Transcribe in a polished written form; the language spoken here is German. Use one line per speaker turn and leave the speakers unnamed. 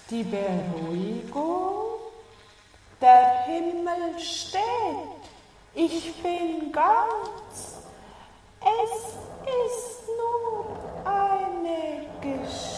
Die Beruhigung? Der Himmel steht, ich bin ganz. Es ist nur eine Geschichte.